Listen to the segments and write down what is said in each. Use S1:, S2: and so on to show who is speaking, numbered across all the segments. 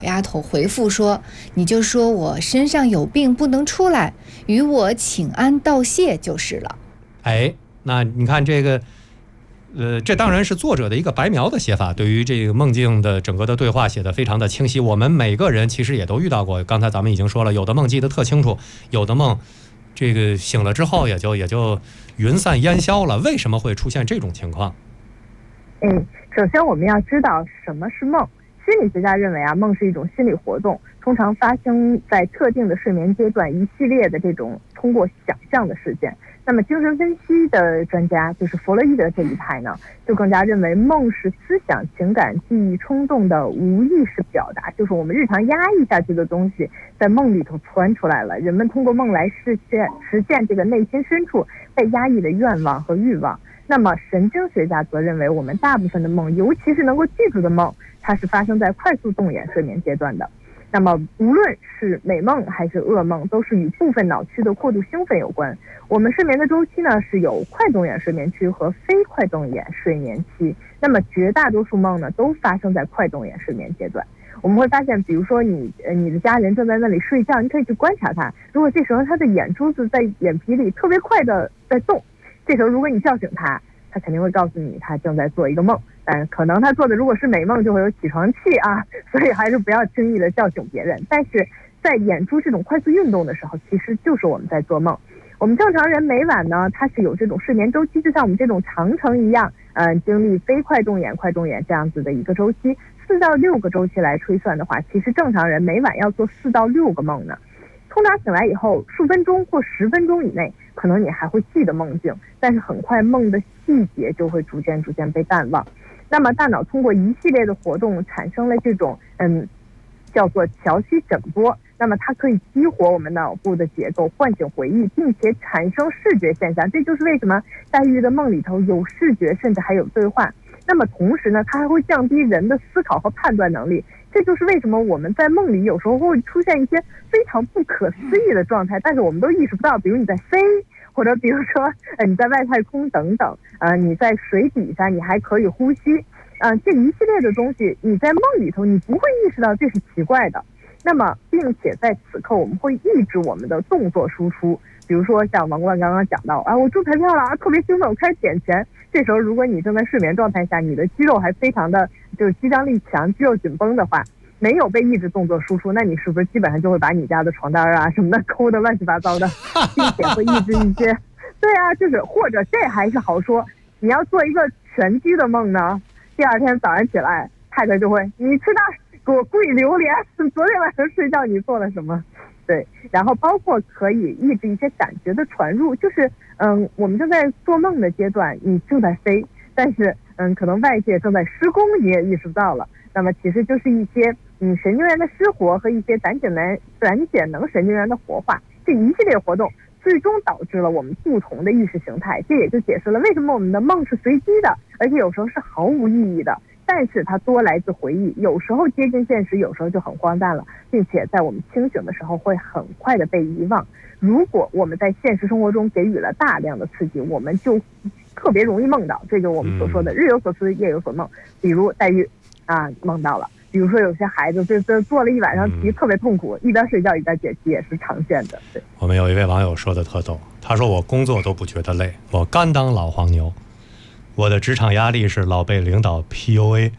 S1: 丫头回复说：“你就说我身上有病不能出来，与我请安道谢就是了。”
S2: 哎，那你看这个，这当然是作者的一个白描的写法，对于这个梦境的整个的对话写得非常的清晰。我们每个人其实也都遇到过，刚才咱们已经说了，有的梦记得特清楚，有的梦这个醒了之后也就云散烟消了。为什么会出现这种情况？
S3: 首先我们要知道什么是梦。心理学家认为梦是一种心理活动，通常发生在特定的睡眠阶段，一系列的这种通过想象的事件。那么精神分析的专家，就是弗洛伊德这一派呢，就更加认为梦是思想、情感、记忆、冲动的无意识表达，就是我们日常压抑下去的东西，在梦里头窜出来了。人们通过梦来实现这个内心深处被压抑的愿望和欲望。那么神经学家则认为，我们大部分的梦，尤其是能够记住的梦，它是发生在快速动眼睡眠阶段的。那么无论是美梦还是噩梦，都是与部分脑区的过度兴奋有关。我们睡眠的周期呢，是有快动眼睡眠区和非快动眼睡眠期。那么绝大多数梦呢，都发生在快动眼睡眠阶段。我们会发现，比如说你的家人正在那里睡觉，你可以去观察他，如果这时候他的眼珠子在眼皮里特别快的在动，这时候如果你叫醒他肯定会告诉你他正在做一个梦，但可能他做的如果是美梦就会有起床气所以还是不要轻易的叫醒别人。但是在眼珠这种快速运动的时候，其实就是我们在做梦。我们正常人每晚呢，它是有这种睡眠周期，就像我们这种长程一样，经历非快动眼、快动眼这样子的一个周期，4到6个周期来推算的话，其实正常人每晚要做4到6个梦呢。通常醒来以后，数分钟或10分钟以内，可能你还会记得梦境，但是很快梦的细节就会逐渐被淡忘。那么大脑通过一系列的活动产生了这种叫做桥区整波，那么它可以激活我们脑部的结构，唤醒回忆，并且产生视觉现象。这就是为什么黛玉的梦里头有视觉，甚至还有对话。那么同时呢，它还会降低人的思考和判断能力。这就是为什么我们在梦里有时候会出现一些非常不可思议的状态，但是我们都意识不到，比如你在飞，或者比如说你在外太空等等，你在水底下你还可以呼吸，这一系列的东西你在梦里头你不会意识到这是奇怪的。那么并且在此刻我们会抑制我们的动作输出，比如说像王冠刚刚讲到我中彩票了，特别兴奋，我开始点钱。这时候如果你正在睡眠状态下，你的肌肉还非常的就是肌张力强，肌肉紧绷的话，没有被抑制动作输出，那你是不是基本上就会把你家的床单什么的抠得乱七八糟的，并且会抑制一些对就是或者这还是好说，你要做一个拳击的梦呢，第二天早上起来太太就会你吃大给我跪榴莲，昨天晚上睡觉你做了什么。对，然后包括可以抑制一些感觉的传入，就是我们正在做梦的阶段，你正在飞，但是可能外界正在施工，你也意识不到了。那么其实就是一些神经元的失活和一些胆碱能神经元的活化，这一系列活动最终导致了我们不同的意识形态。这也就解释了为什么我们的梦是随机的，而且有时候是毫无意义的，但是它多来自回忆，有时候接近现实，有时候就很荒诞了，并且在我们清醒的时候会很快的被遗忘。如果我们在现实生活中给予了大量的刺激，我们就特别容易梦到，这就是我们所说的日有所思夜有所梦。比如黛玉梦到了，比如说有些孩子这做了一晚上题特别痛苦，一边睡觉一边解题也是常见的。对，
S2: 我们有一位网友说的特逗，他说我工作都不觉得累，我甘当老黄牛，我的职场压力是老被领导 PUA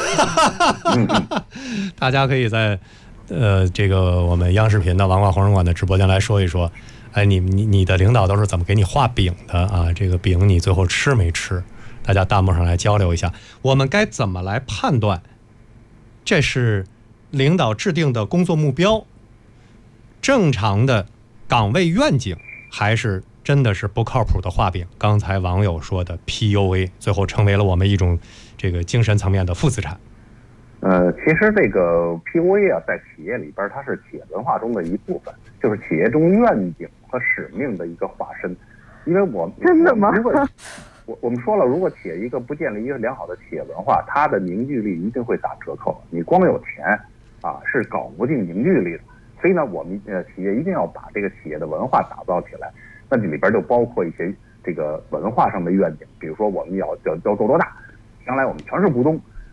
S2: 大家可以在这个我们央视频的王冠红人馆的直播间来说一说，你的领导都是怎么给你画饼的这个饼你最后吃没吃？大家弹幕上来交流一下，我们该怎么来判断这是领导制定的工作目标，正常的岗位愿景，还是真的是不靠谱的画饼？刚才网友说的 PUA 最后成为了我们一种这个精神层面的负资产。
S4: 其实这个 PUA 在企业里边它是企业文化中的一部分，就是企业中愿景和使命的一个化身。因为
S3: 真的吗？
S4: 我们说了，如果企业一个不建立一个良好的企业文化，它的凝聚力一定会打折扣。你光有钱是搞不定凝聚力的。所以呢，我们企业一定要把这个企业的文化打造起来。那这里边就包括一些这个文化上的愿景，比如说我们要做多大，将来我们全是股东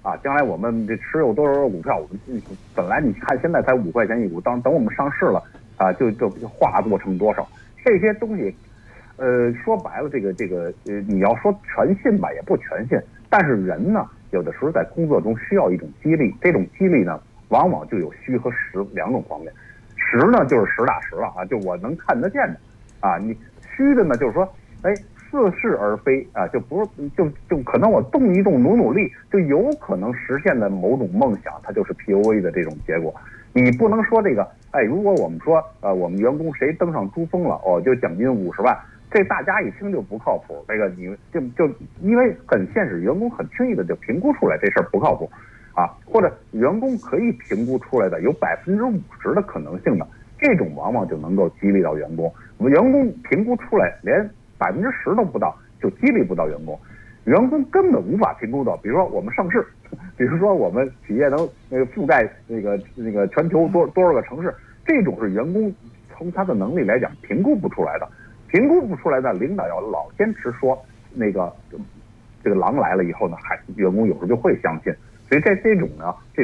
S4: 啊，将来我们这持有多少股票，我们本来你看现在才5块钱一股，等我们上市了啊，就化作成多少？这些东西，说白了，你要说全信吧，也不全信。但是人呢，有的时候在工作中需要一种激励，这种激励呢，往往就有虚和实2种方面。实呢，就是实打实了啊，就我能看得见的啊。你虚的呢，就是说，似是而非啊，就不是就可能我动一动努力，就有可能实现的某种梦想，它就是 PUA 的这种结果。你不能说这个，如果我们说我们员工谁登上珠峰了，就奖金50万，这大家一听就不靠谱。这个你就因为很现实，员工很轻易的就评估出来这事儿不靠谱啊，或者员工可以评估出来的有50%的可能性的，这种往往就能够激励到员工。员工评估出来连10%都不到，就激励不到员工。员工根本无法评估到，比如说我们上市，比如说我们企业能覆盖那个全球多少个城市，这种是员工从他的能力来讲评估不出来的。评估不出来的，领导要老坚持说这个狼来了以后呢，员工有时候就会相信。所以在这种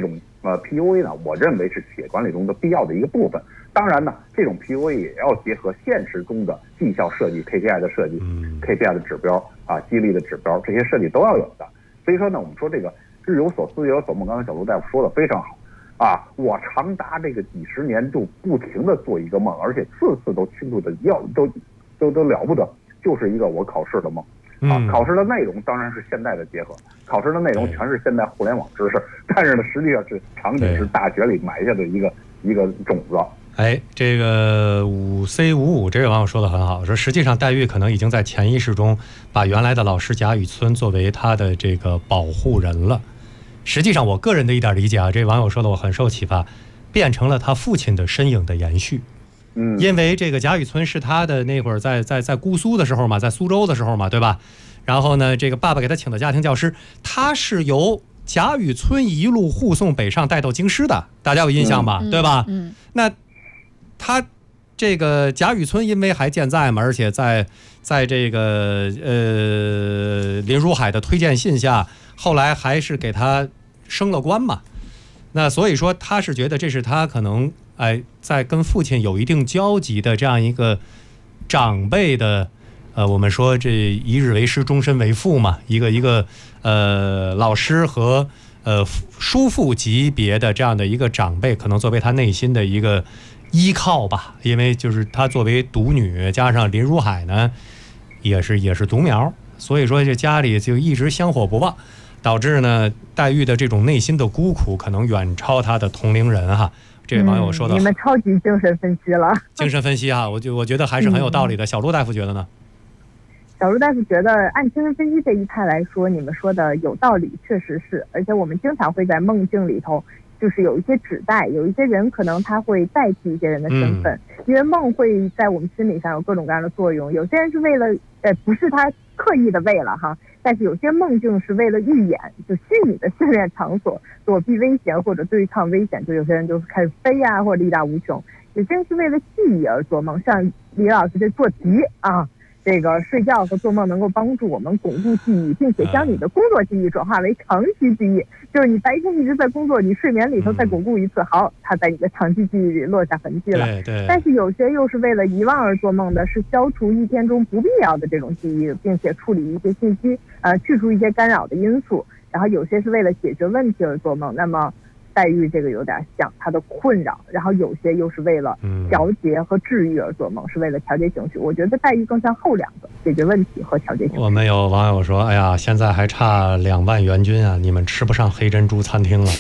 S4: PUA 呢，我认为是企业管理中的必要的一个部分。当然呢，这种 PUA 也要结合现实中的绩效设计、KPI 的设计、KPI 的指标啊、激励的指标，这些设计都要有的。所以说呢，我们说这个日有所思夜有所梦，刚才小卢大夫说的非常好啊。我长达这个几十年就不停的做一个梦，而且次次都清楚的都了不得，就是一个我考试的梦。考试的内容当然是现代的结合，考试的内容全是现代互联网知识，但是呢，实际上是场景是大学里埋下的一个种子。
S2: 这个5C55这位网友说的很好，说实际上黛玉可能已经在潜意识中把原来的老师贾雨村作为他的这个保护人了。实际上我个人的一点理解啊，这位网友说的我很受启发，变成了他父亲的身影的延续。因为这个贾雨村是他的那会儿在姑苏的时候嘛，在苏州的时候嘛，对吧？然后呢，这个爸爸给他请的家庭教师，他是由贾雨村一路护送北上带到京师的，大家有印象吧？对吧？那他这个贾雨村因为还健在嘛，而且在这个林如海的推荐信下，后来还是给他升了官嘛。那所以说他是觉得这是他可能在跟父亲有一定交集的这样一个长辈的我们说这一日为师终身为父嘛，一个老师和叔父级别的这样的一个长辈，可能作为他内心的一个依靠吧。因为就是他作为独女，加上林如海呢也是独苗，所以说这家里就一直香火不旺，导致呢黛玉的这种内心的孤苦可能远超他的同龄人哈。这位网友说的
S3: 你们超级精神分析了。
S2: 精神分析哈，我觉得还是很有道理的。小陆大夫觉得呢？
S3: 小卢大夫觉得按精神分析这一派来说，你们说的有道理，确实是。而且我们经常会在梦境里头，就是有一些指代，有一些人可能他会代替一些人的身份，因为梦会在我们心理上有各种各样的作用。有些人是为了不是他刻意的为了哈，但是有些梦境是为了预演，就虚拟的训练场所，躲避危险或者对抗危险，就有些人就开始飞啊，或者力大无穷。有些人是为了记忆而做梦，像李老师这做题啊，这个睡觉和做梦能够帮助我们巩固记忆，并且将你的工作记忆转化为长期记忆。就是你白天一直在工作，你睡眠里头再巩固一次，好，它在你的长期记忆里落下痕迹了。
S2: 对。
S3: 但是有些又是为了遗忘而做梦的，是消除一天中不必要的这种记忆，并且处理一些信息，去除一些干扰的因素。然后有些是为了解决问题而做梦，那么黛玉这个有点像她的困扰，然后有些又是为了调节和治愈而做梦，是为了调节情绪。我觉得黛玉更像后两个，解决问题和调节情绪。
S2: 我们有网友说，哎呀，现在还差2万元军啊，你们吃不上黑珍珠餐厅了。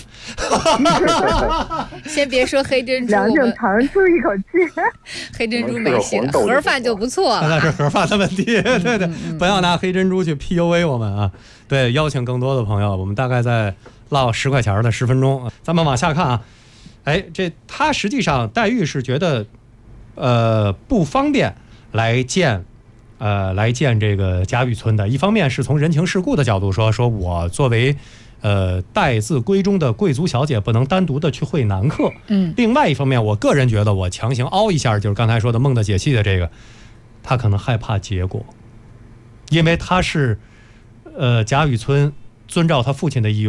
S1: 先别说黑珍珠，
S3: 梁静长出一口气。
S1: 黑珍珠没戏，盒饭就不错了。
S2: 那是盒饭的问题，对，不要拿黑珍珠去 PUA 我们啊。对，邀请更多的朋友，我们大概在唠10块钱的10分钟，咱们往下看啊。这他实际上黛玉是觉得不方便来见这个贾雨村的。一方面是从人情世故的角度说我作为待字闺中的贵族小姐不能单独的去会男客。另外一方面，我个人觉得我强行凹一下，就是刚才说的梦的解析的这个，他可能害怕结果，因为他是贾雨村遵照他父亲的意愿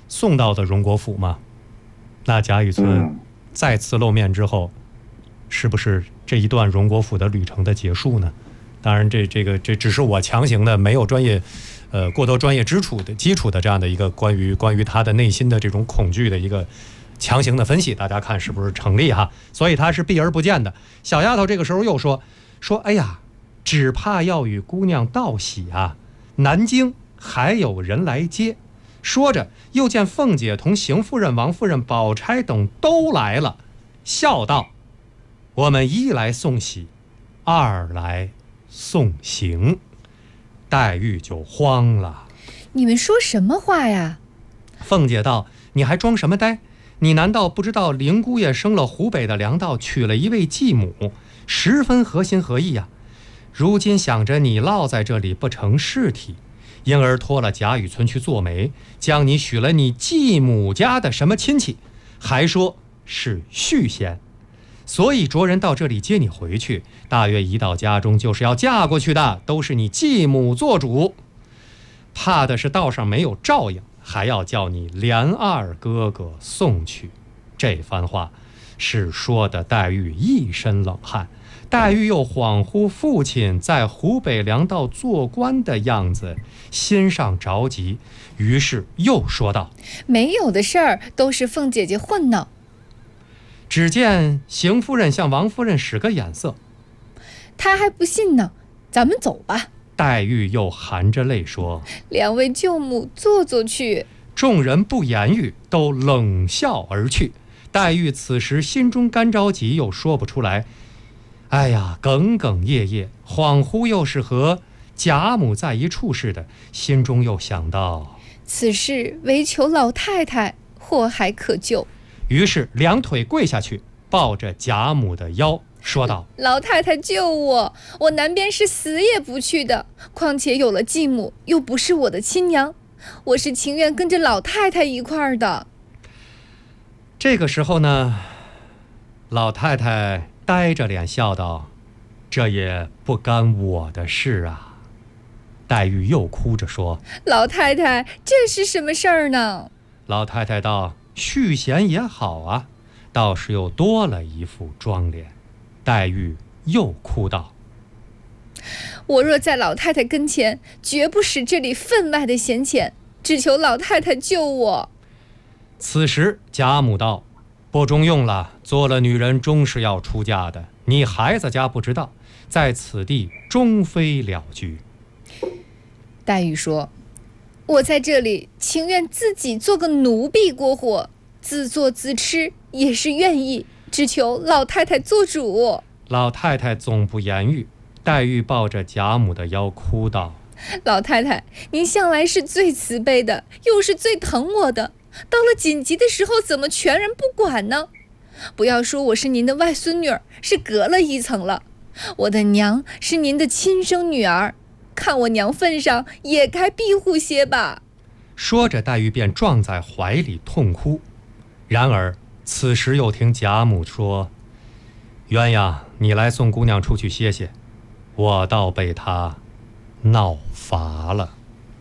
S2: 送到的荣国府吗？那贾雨村再次露面之后，是不是这一段荣国府的旅程的结束呢？当然这只是我强行的没有专业过多专业基础的这样的一个关于他的内心的这种恐惧的一个强行的分析，大家看是不是成立哈？所以他是避而不见的。小丫头这个时候又说哎呀，只怕要与姑娘道喜啊，南京还有人来接。说着又见凤姐同邢夫人、王夫人、宝钗等都来了，笑道：我们一来送喜，二来送行。黛玉就慌了，
S1: 你们说什么话呀？
S2: 凤姐道：你还装什么呆？你难道不知道林姑爷生了湖北的粮道，娶了一位继母，十分合心合意呀？如今想着你落在这里不成事体，因而托了贾雨村去做媒，将你许了你继母家的什么亲戚，还说是续弦，所以着人到这里接你回去，大约一到家中就是要嫁过去的，都是你继母做主，怕的是道上没有照应，还要叫你连二哥哥送去。这番话是说的黛玉一身冷汗。黛玉又恍惚父亲在湖北粮道做官的样子，心上着急，于是又说道：
S1: 没有的事儿，都是凤姐姐混闹。
S2: 只见邢夫人向王夫人使个眼色，
S1: 她还不信呢，咱们走吧。
S2: 黛玉又含着泪说：
S1: 两位舅母坐去。
S2: 众人不言语，都冷笑而去。黛玉此时心中干着急，又说不出来，哎呀，哽哽咽咽，恍惚又是和贾母在一处似的，心中又想到
S1: 此事唯求老太太祸还可救，
S2: 于是两腿跪下去，抱着贾母的腰说道：
S1: 老太太救我，我南边是死也不去的，况且有了继母，又不是我的亲娘，我是情愿跟着老太太一块儿的。
S2: 这个时候呢，老太太呆着脸笑道：这也不干我的事啊。黛玉又哭着说：
S1: 老太太，这是什么事儿呢？
S2: 老太太道：续弦也好啊，倒是又多了一副妆脸。黛玉又哭道：
S1: 我若在老太太跟前，绝不使这里分外的闲钱，只求老太太救我。
S2: 此时贾母道：不中用了，做了女人终是要出嫁的，你孩子家不知道，在此地终非了居。
S1: 黛玉说：我在这里情愿自己做个奴婢过活，自做自吃也是愿意，只求老太太做主。
S2: 老太太总不言语，黛玉抱着贾母的腰哭道：
S1: 老太太，您向来是最慈悲的，又是最疼我的，到了紧急的时候怎么全然不管呢？不要说我是您的外孙女儿，是隔了一层了，我的娘是您的亲生女儿，看我娘份上也该庇护些吧。
S2: 说着黛玉便撞在怀里痛哭。然而此时又听贾母说：鸳鸯，你来送姑娘出去歇歇，我倒被她闹乏了。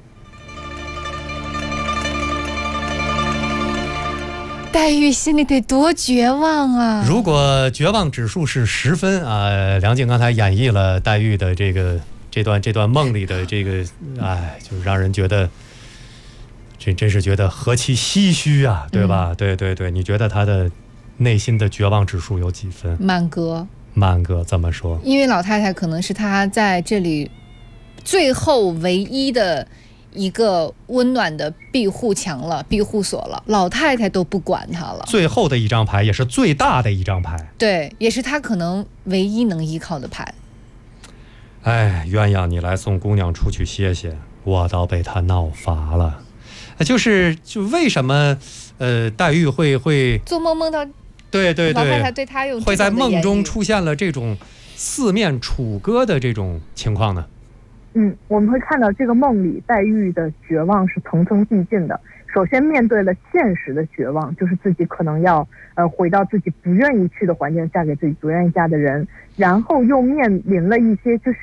S1: 黛玉心里得多绝望啊！
S2: 如果绝望指数是10分啊，梁静刚才演绎了黛玉的这段梦里的这个，哎，就让人觉得这真是觉得何其唏嘘啊，对吧？对，你觉得她的内心的绝望指数有几分？
S1: 满格。
S2: 满格怎么说？
S1: 因为老太太可能是她在这里最后唯一的一个温暖的庇护墙了，庇护所了，老太太都不管她了。
S2: 最后的一张牌也是最大的一张牌，
S1: 对，也是她可能唯一能依靠的牌。
S2: 哎，鸳鸯，你来送姑娘出去歇歇，我倒被她闹乏了。就为什么黛玉会
S1: 做梦梦到
S2: 对
S1: 老太太对她用
S2: 会在梦中出现了这种四面楚歌的这种情况呢？
S3: 我们会看到这个梦里黛玉的绝望是层层递进的。首先面对了现实的绝望，就是自己可能要回到自己不愿意去的环境，嫁给自己不愿意嫁的人，然后又面临了一些就是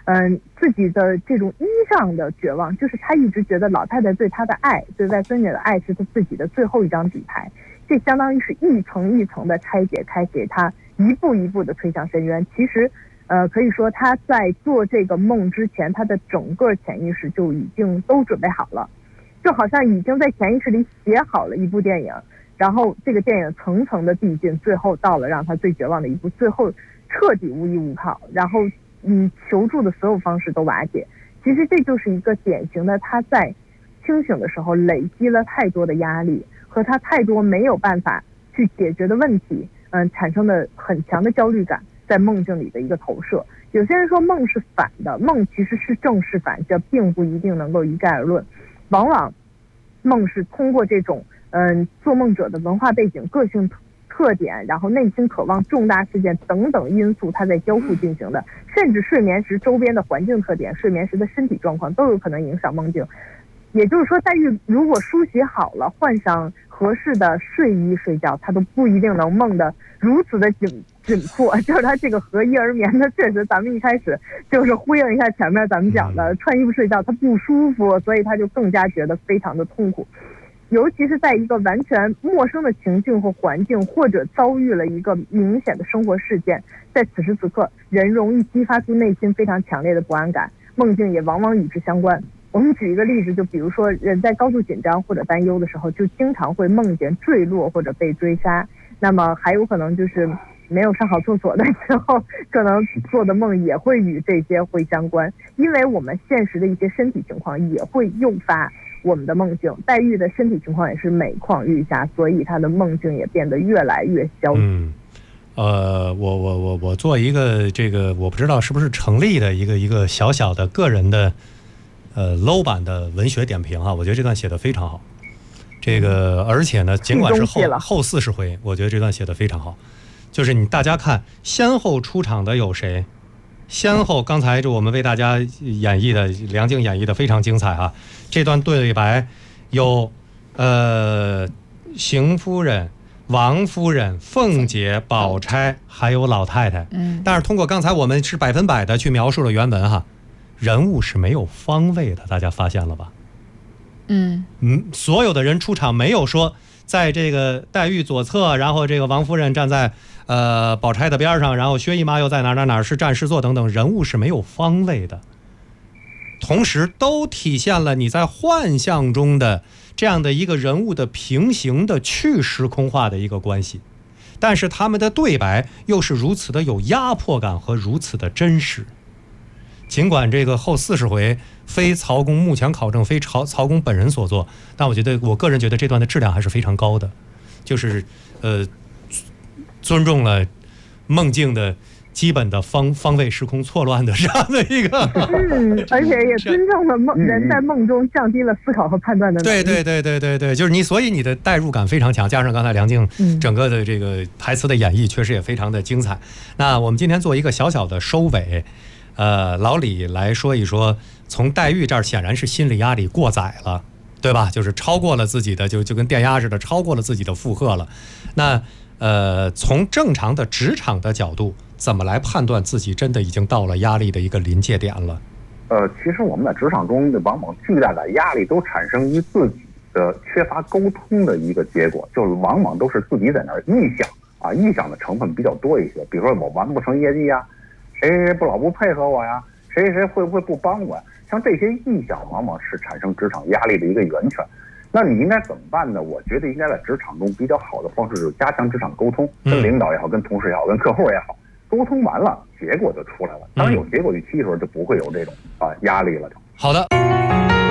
S3: 自己的这种依仗的绝望，就是他一直觉得老太太对他的爱，对外孙女的爱是他自己的最后一张底牌，这相当于是一层一层的拆解开，给他一步一步的推向深渊。其实可以说他在做这个梦之前，他的整个潜意识就已经都准备好了，就好像已经在潜意识里写好了一部电影，然后这个电影层层的递进，最后到了让他最绝望的一步，最后彻底无依无靠，然后求助的所有方式都瓦解。其实这就是一个典型的他在清醒的时候累积了太多的压力和他太多没有办法去解决的问题，产生的很强的焦虑感在梦境里的一个投射。有些人说梦是反的，梦其实是正是反，这并不一定能够一概而论。往往梦是通过这种做梦者的文化背景、个性特点，然后内心渴望重大事件等等因素，它在交互进行的，甚至睡眠时周边的环境特点、睡眠时的身体状况都有可能影响梦境。也就是说，黛玉如果梳洗好了，换上合适的睡衣睡觉，她都不一定能梦得如此的紧迫。就是她这个合衣而眠的，确实咱们一开始就是呼应一下前面咱们讲的，穿衣服睡觉她不舒服，所以她就更加觉得非常的痛苦。尤其是在一个完全陌生的情境或环境，或者遭遇了一个明显的生活事件，在此时此刻，人容易激发出内心非常强烈的不安感，梦境也往往与之相关。我们举一个例子，就比如说人在高度紧张或者担忧的时候，就经常会梦见坠落或者被追杀。那么还有可能就是没有上好厕所的时候，可能做的梦也会与这些会相关，因为我们现实的一些身体情况也会诱发我们的梦境。黛玉的身体情况也是每况愈下，所以她的梦境也变得越来越消极。
S2: 我做一个这个我不知道是不是成立的一个小小的个人的low 版的文学点评啊，我觉得这段写得非常好。这个而且呢，尽管是后40回，我觉得这段写得非常好。就是大家看先后出场的有谁？先后刚才我们为大家演绎的梁静演绎的非常精彩啊！这段对白有邢夫人、王夫人、凤姐、宝钗，还有老太太。但是通过刚才我们是100%的去描述了原文哈，人物是没有方位的，大家发现了吧？所有的人出场没有说在这个黛玉左侧，然后这个王夫人站在宝钗的边上，然后薛姨妈又在哪是站是坐等等，人物是没有方位的，同时都体现了你在幻象中的这样的一个人物的平行的去时空化的一个关系，但是他们的对白又是如此的有压迫感和如此的真实。尽管这个后40回非曹公目前考证，非曹公本人所作，但我个人觉得这段的质量还是非常高的，就是尊重了梦境的基本的方位时空错乱的这样的一个
S3: 而且也尊重了人在梦中降低了思考和判断的能力。
S2: 对，就是所以你的代入感非常强，加上刚才梁静整个的这个台词的演绎确实也非常的精彩。那我们今天做一个小小的收尾，老李来说一说，从黛玉这儿显然是心理压力过载了，对吧？就是超过了自己的，就跟电压似的，超过了自己的负荷了。那从正常的职场的角度，怎么来判断自己真的已经到了压力的一个临界点了？
S4: 其实我们在职场中往往巨大的压力都产生于自己的缺乏沟通的一个结果，就是往往都是自己在那儿臆想啊，臆想的成分比较多一些。比如说我完不成业绩呀，谁不配合我呀，谁会不会不帮我呀？像这些臆想往往是产生职场压力的一个源泉。那你应该怎么办呢？我觉得应该在职场中比较好的方式就是加强职场沟通，跟领导也好，跟同事也好，跟客户也好，沟通完了结果就出来了。当有结果预期的时候，就不会有这种压力了。
S2: 好的。